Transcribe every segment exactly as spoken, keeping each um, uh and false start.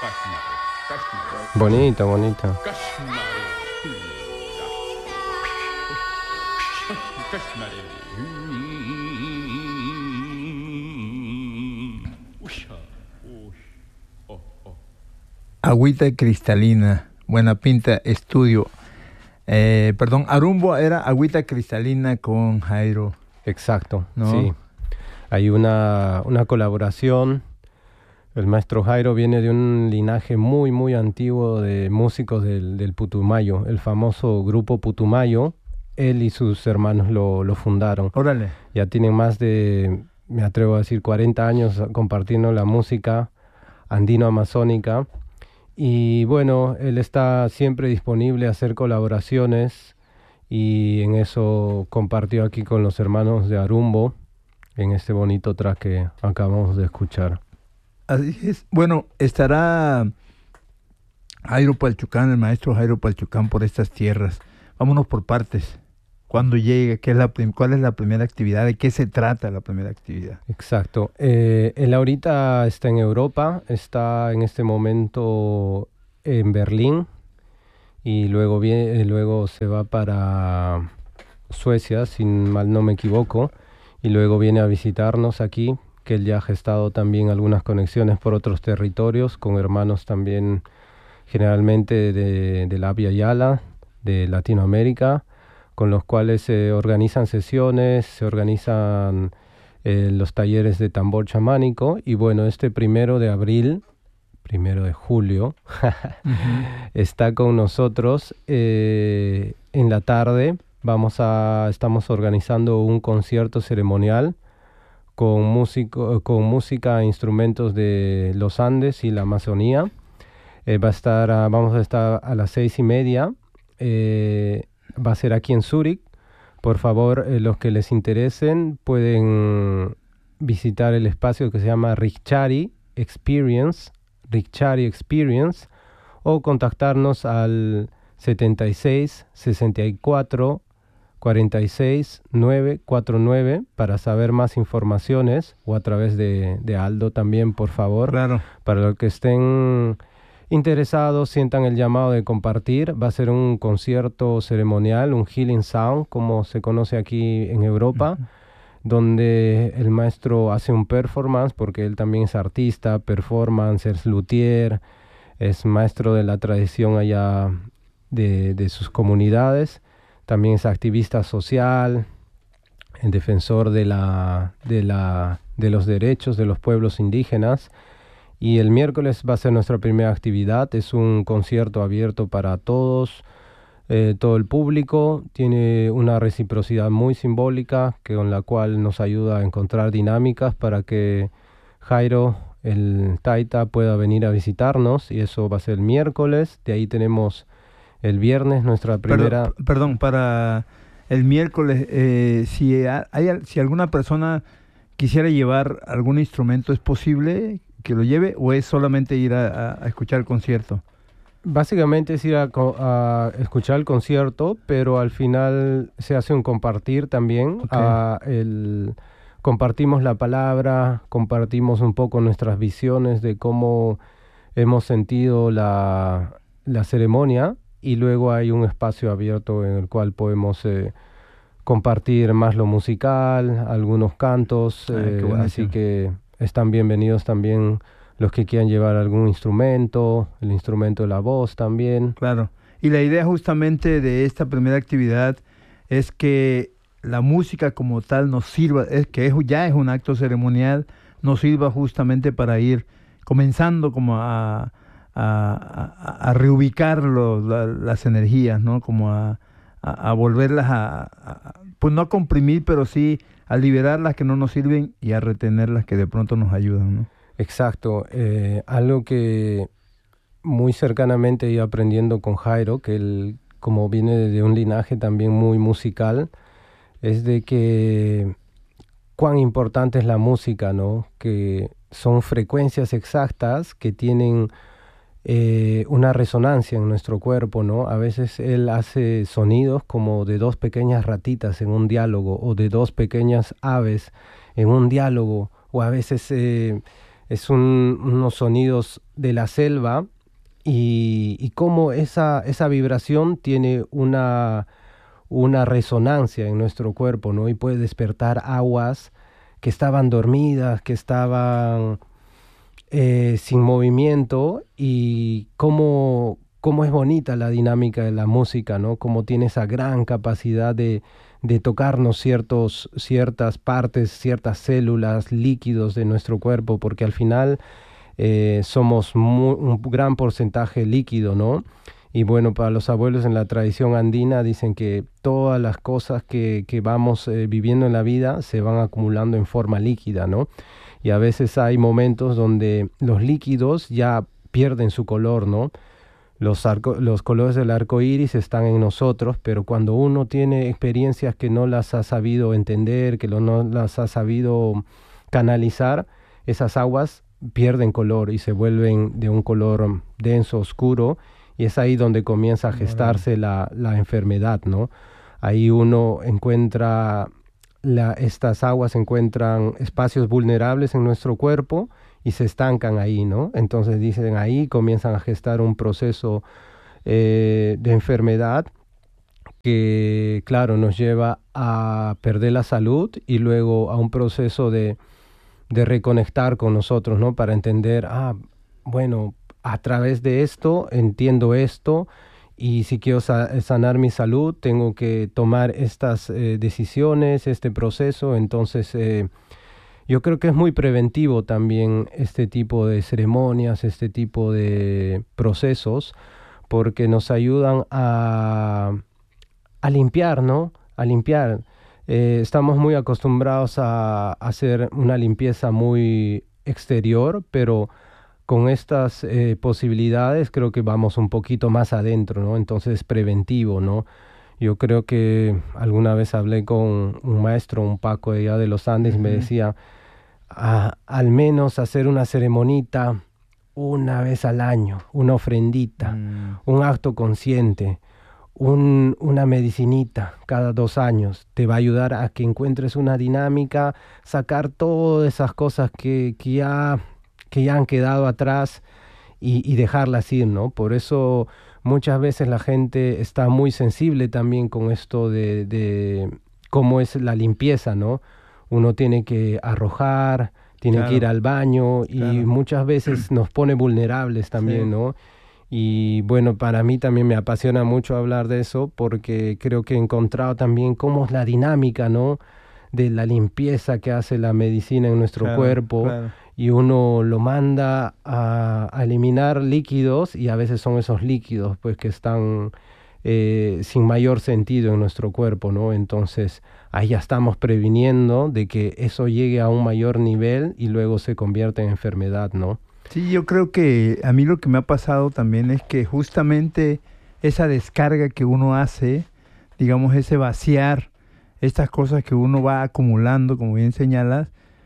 Bonito, bonito. Agüita cristalina, buena pinta, estudio. Eh, perdón, Arumbo era agüita cristalina con Jairo. Exacto, ¿no? Sí. Hay una, una colaboración. El maestro Jairo viene de un linaje muy, muy antiguo de músicos del, del Putumayo, el famoso grupo Putumayo. Él y sus hermanos lo, lo fundaron. Órale. Ya tienen más de, me atrevo a decir, cuarenta años compartiendo la música andino-amazónica. Y bueno, él está siempre disponible a hacer colaboraciones y en eso compartió aquí con los hermanos de Arumbo en este bonito track que acabamos de escuchar. Así es. Bueno, estará Jairo Palchucán, el maestro Jairo Palchucán, por estas tierras. Vámonos por partes. ¿Cuándo llega? ¿Qué es la prim- ¿Cuál es la primera actividad? ¿De qué se trata la primera actividad? Exacto. Eh, él ahorita está en Europa, está en este momento en Berlín y luego, viene, luego se va para Suecia, si mal no me equivoco, y luego viene a visitarnos aquí, que él ya ha gestado también algunas conexiones por otros territorios, con hermanos también generalmente de, de la Abya Yala, de Latinoamérica, con los cuales se organizan sesiones, se organizan eh, los talleres de tambor chamánico, y bueno, este primero de abril, primero de julio, uh-huh. está con nosotros eh, en la tarde. Vamos a, estamos organizando un concierto ceremonial con, músico, con música e instrumentos de los Andes y la Amazonía. Eh, va a estar, a, vamos a estar a las seis y media. Eh, va a ser aquí en Zúrich. Por favor, eh, los que les interesen pueden visitar el espacio que se llama Richari Experience, Richari Experience, o contactarnos al setenta y seis, sesenta y cuatro, cuarenta y seis, novecientos cuarenta y nueve para saber más informaciones, o a través de, de Aldo también, por favor. Claro. Para los que estén interesados, sientan el llamado de compartir. Va a ser un concierto ceremonial, un healing sound, como se conoce aquí en Europa, uh-huh. donde el maestro hace un performance, porque él también es artista, performance, es luthier, es maestro de la tradición allá de, de sus comunidades. También es activista social, defensor de, la, de, la, de los derechos de los pueblos indígenas. Y el miércoles va a ser nuestra primera actividad. Es un concierto abierto para todos, eh, todo el público. Tiene una reciprocidad muy simbólica, que, con la cual nos ayuda a encontrar dinámicas para que Jairo, el Taita, pueda venir a visitarnos. Y eso va a ser el miércoles. De ahí tenemos el viernes nuestra primera... Perdón, perdón para el miércoles, eh, si, hay, si alguna persona quisiera llevar algún instrumento, ¿es posible que lo lleve o es solamente ir a, a escuchar el concierto? Básicamente es ir a, a escuchar el concierto, pero al final se hace un compartir también. Okay. A el, compartimos la palabra, compartimos un poco nuestras visiones de cómo hemos sentido la, la ceremonia, y luego hay un espacio abierto en el cual podemos eh, compartir más lo musical, algunos cantos, eh, Ay, así que están bienvenidos también los que quieran llevar algún instrumento, el instrumento de la voz también. Claro, y la idea justamente de esta primera actividad es que la música como tal nos sirva, es que es, ya es un acto ceremonial, nos sirva justamente para ir comenzando como a... A, a, a reubicar lo, la, las energías, ¿no? Como a, a, a volverlas a, a, pues no a comprimir, pero sí a liberar las que no nos sirven y a retener las que de pronto nos ayudan, ¿no? Exacto. Eh, algo que muy cercanamente he ido aprendiendo con Jairo, que él, como viene de un linaje también muy musical, es de que cuán importante es la música, ¿no? Que son frecuencias exactas que tienen Eh, una resonancia en nuestro cuerpo, ¿no? A veces él hace sonidos como de dos pequeñas ratitas en un diálogo, o de dos pequeñas aves en un diálogo, o a veces eh, es un, unos sonidos de la selva y, y cómo esa, esa vibración tiene una, una resonancia en nuestro cuerpo, ¿no? Y puede despertar aguas que estaban dormidas, que estaban eh, sin movimiento y cómo, cómo es bonita la dinámica de la música, ¿no? Cómo tiene esa gran capacidad de, de tocarnos ciertos, ciertas partes, ciertas células, líquidos de nuestro cuerpo, porque al final eh, somos mu- un gran porcentaje líquido, ¿no? Y bueno, para los abuelos en la tradición andina dicen que todas las cosas que, que vamos eh, viviendo en la vida se van acumulando en forma líquida, ¿no? Y a veces hay momentos donde los líquidos ya pierden su color, ¿no? Los, arco- los colores del arco iris están en nosotros, pero cuando uno tiene experiencias que no las ha sabido entender, que lo- no las ha sabido canalizar, esas aguas pierden color y se vuelven de un color denso, oscuro, y es ahí donde comienza a Órale. gestarse la, la enfermedad, ¿no? Ahí uno encuentra, la, estas aguas encuentran espacios vulnerables en nuestro cuerpo y se estancan ahí, ¿no? Entonces dicen ahí comienzan a gestar un proceso eh, de enfermedad que, claro, nos lleva a perder la salud y luego a un proceso de, de reconectar con nosotros, ¿no? Para entender, ah, bueno, a través de esto entiendo esto y si quiero sa- sanar mi salud, tengo que tomar estas eh, decisiones, este proceso, entonces... eh, yo creo que es muy preventivo también este tipo de ceremonias, este tipo de procesos, porque nos ayudan a, a limpiar, ¿no? A limpiar. Eh, estamos muy acostumbrados a hacer una limpieza muy exterior, pero con estas eh, posibilidades creo que vamos un poquito más adentro, ¿no? Entonces es preventivo, ¿no? Yo creo que alguna vez hablé con un maestro, un Paco de allá de los Andes, y me Ujú. decía, a- al menos hacer una ceremonita una vez al año, una ofrendita, Mm, un acto consciente, un- una medicinita cada dos años, te va a ayudar a que encuentres una dinámica, sacar todas esas cosas que, que ya, que ya han quedado atrás y, y dejarlas ir, ¿no? Por eso muchas veces la gente está muy sensible también con esto de, de cómo es la limpieza, ¿no? Uno tiene que arrojar, tiene que ir claro, al baño y claro. muchas veces nos pone vulnerables también, Sí. ¿no? Y bueno, para mí también me apasiona mucho hablar de eso porque creo que he encontrado también cómo es la dinámica, ¿no? De la limpieza que hace la medicina en nuestro Claro, cuerpo claro. y uno lo manda a, a eliminar líquidos y a veces son esos líquidos pues que están eh, sin mayor sentido en nuestro cuerpo, ¿no? Entonces ahí ya estamos previniendo de que eso llegue a un mayor nivel y luego se convierta en enfermedad, ¿no? Sí, yo creo que a mí lo que me ha pasado también es que justamente esa descarga que uno hace, digamos, ese vaciar estas cosas que uno va acumulando, como bien señalas,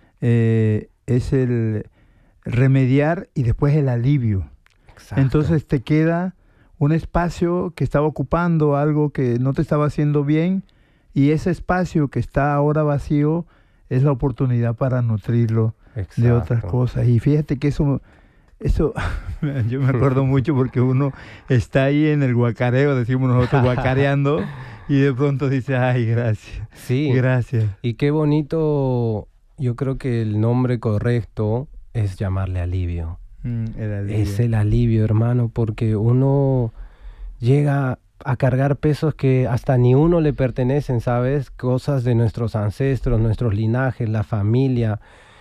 eh, es el remediar y después el alivio. Exacto. Entonces te queda un espacio que estaba ocupando algo que no te estaba haciendo bien y ese espacio que está ahora vacío es la oportunidad para nutrirlo de otras Exacto. cosas. Y fíjate que eso, eso yo me acuerdo mucho porque uno está ahí en el guacareo, decimos nosotros, guacareando, y de pronto dice, ay, gracias, Sí, gracias. y qué bonito, yo creo que el nombre correcto es llamarle alivio. Mm, el Es alivio. el alivio, hermano, porque uno llega a cargar pesos que hasta ni uno le pertenecen, ¿sabes? Cosas de nuestros ancestros, nuestros linajes, la familia,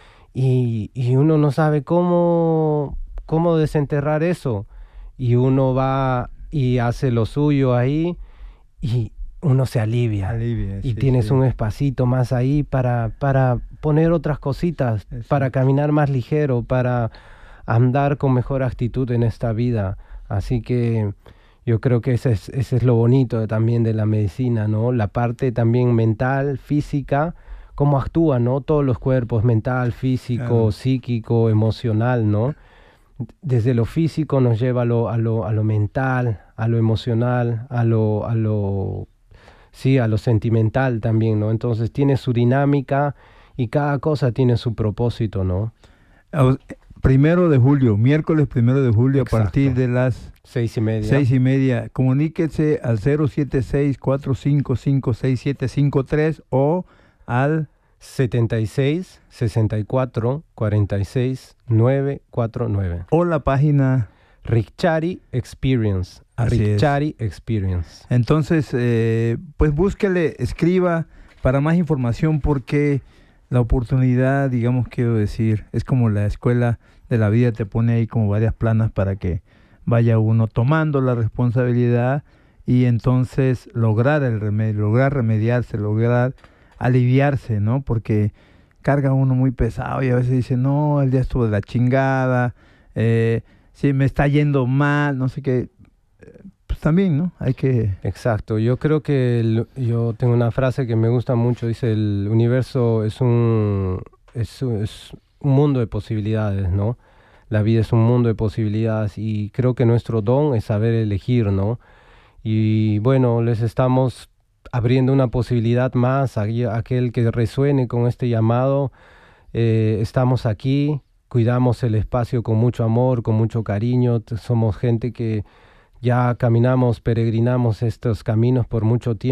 y, y uno no sabe cómo, cómo desenterrar eso. Y uno va y hace lo suyo ahí y uno se alivia. Alivia, Y sí, tienes sí. un espacito más ahí para, para poner otras cositas, para Exacto. caminar más ligero, para andar con mejor actitud en esta vida. Así que yo creo que ese es, ese es lo bonito también de la medicina, ¿no? La parte también mental, física, cómo actúa, ¿no? Todos los cuerpos, mental, físico, Claro. psíquico, emocional, ¿no? Desde lo físico nos lleva a lo, a lo, a lo mental, a lo emocional, a lo, a lo, sí, a lo sentimental también, ¿no? Entonces tiene su dinámica y cada cosa tiene su propósito, ¿no? Au- primero de julio, miércoles primero de julio, Exacto. a partir de las Seis y media. seis y media. Comuníquese al cero siete seis, cuatro cinco cinco, seis siete cinco tres o al setenta y seis, sesenta y cuatro, cuarenta y seis, novecientos cuarenta y nueve. o la página Richari Experience. Así es. Richari Experience. Entonces, eh, pues búsquele, escriba para más información, porque la oportunidad, digamos, quiero decir, es como la escuela de la vida, te pone ahí como varias planas para que vaya uno tomando la responsabilidad y entonces lograr el remedio, lograr remediarse, lograr aliviarse, ¿no? Porque carga uno muy pesado y a veces dice, no, el día estuvo de la chingada, eh, sí, me está yendo mal, no sé qué. Pues también, ¿no? Hay que... Exacto. Yo creo que el- yo tengo una frase que me gusta mucho. Dice, el universo es un, es, un- es un mundo de posibilidades, ¿no? La vida es un mundo de posibilidades y creo que nuestro don es saber elegir, ¿no? Y bueno, les estamos abriendo una posibilidad más a aqu- aquel que resuene con este llamado. Eh, estamos aquí, cuidamos el espacio con mucho amor, con mucho cariño. T- Somos gente que ya caminamos, peregrinamos estos caminos por mucho tiempo.